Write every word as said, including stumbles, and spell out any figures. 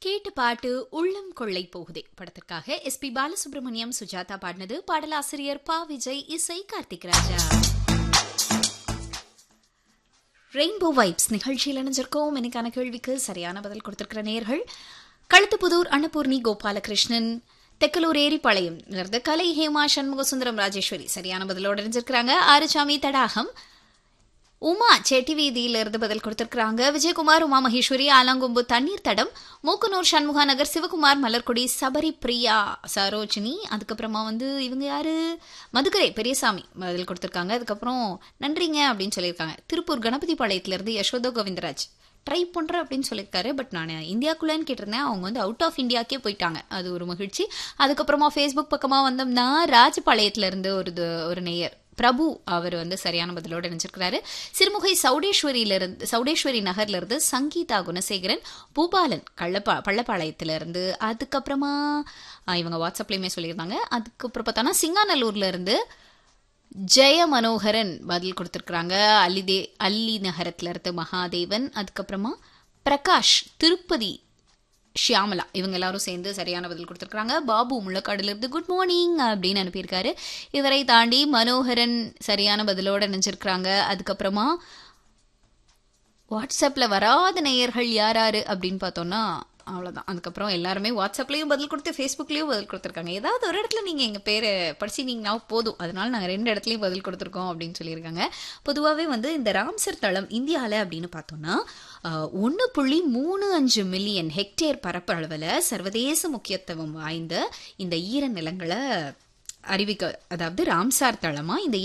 கேட்டு பாட்டு உள்ளம் கொள்ளை போகுதே படத்திற்காக எஸ் பி பாலசுப்ரமணியம் சுஜாதா பாடினது. பாடலாசிரியர் பா விஜய், இசை கார்த்திக் ராஜா. ரெயின்போ வைப்ஸ் நிகழ்ச்சியில் இணைஞ்சிருக்கோம். இன்னைக்கான கேள்விக்கு சரியான பதில் கொடுத்திருக்கிற நேர்கள் களுத்துப்புதூர் அன்னபூர்ணி கோபாலகிருஷ்ணன், தெக்கலூர் ஏரிப்பாளையம் இருந்து கலை ஹேமா சண்முகசுந்தரம் ராஜேஸ்வரி சரியான பதிலோடு இணைஞ்சிருக்கிறாங்க. ஆறுசாமி தடாகம், உமா செட்டி வீதியில இருந்து பதில் கொடுத்திருக்காங்க. விஜயகுமார், உமா மகேஸ்வரி, ஆலாங்கொம்பு தண்ணீர் தடம், மூக்கனூர் சண்முகா நகர், சிவகுமார், மலர்கொடி, சபரி பிரியா, சரோஜினி, அதுக்கப்புறமா வந்து இவங்க யாரு மதுக்கரை பெரியசாமி பதில் கொடுத்திருக்காங்க. அதுக்கப்புறம் நன்றிங்க அப்படின்னு சொல்லியிருக்காங்க. திருப்பூர் கணபதி பாளையத்துல இருந்து யசோதோ கோவிந்தராஜ் ட்ரை பண்றேன் அப்படின்னு சொல்லியிருக்காரு. பட் நான் இந்தியாக்குள்ளன்னு கேட்டிருந்தேன், அவங்க வந்து அவுட் ஆஃப் இந்தியாக்கே போயிட்டாங்க. அது ஒரு மகிழ்ச்சி. அதுக்கப்புறமா ஃபேஸ்புக் பக்கமா வந்தோம்னா ராஜபாளையத்துல இருந்து ஒரு ஒரு நேயர் பிரபு அவர் வந்து சரியான பதிலோடு நினைச்சிருக்கிறாரு. சிறுமுகை சௌடேஸ்வரியிலிருந்து சௌடேஸ்வரி நகர்ல இருந்து சங்கீதா குணசேகரன், பூபாலன் கள்ளப்பா பள்ளப்பாளையத்துல இருந்து, அதுக்கப்புறமா இவங்க வாட்ஸ்அப்லயுமே சொல்லியிருந்தாங்க. அதுக்கப்புறம் பார்த்தோன்னா சிங்காநல்லூர்ல இருந்து ஜெய மனோகரன் பதில் கொடுத்திருக்கிறாங்க. அல்லிதே அல்லி நகரத்துல இருந்து மகாதேவன், அதுக்கப்புறமா பிரகாஷ், திருப்பதி ஷியாமலா, இவங்க எல்லாரும் சேர்ந்து சரியான பதில் கொடுத்திருக்காங்க. பாபு முள்ளக்காடுல இருந்து குட் மார்னிங் அப்படின்னு அனுப்பியிருக்காரு. இவரை தாண்டி மனோகரன் சரியான பதிலோட நினைச்சிருக்கிறாங்க. அதுக்கப்புறமா வாட்ஸ்அப்ல வராத நேயர்கள் யாராரு அப்படின்னு பார்த்தோம்னா அவ்வளவுதான். அதுக்கப்புறம் எல்லாருமே வாட்ஸ்அப்லயும் பதில் கொடுத்து ஃபேஸ்புக்லயும் பதில் கொடுத்திருக்காங்க. ஏதாவது ஒரு இடத்துல நீங்க எங்க பேரை படிச்சிங்கன்னா போதும், அதனால நாங்க ரெண்டு இடத்துலயும் பதில் கொடுத்திருக்கோம் அப்படின்னு சொல்லியிருக்காங்க. பொதுவாகவே வந்து இந்த ராம்சர் தளம் இந்தியால அப்படின்னு பார்த்தோம்னா ஒன்னு புள்ளி மூணு அஞ்சு மில்லியன் ஹெக்டேர் பரப்பளவுல சர்வதேச முக்கியத்துவம் வாய்ந்த இந்த ஈர நிலங்களை அறிவிக்க, அதாவது ராம்சார் தளமா இந்த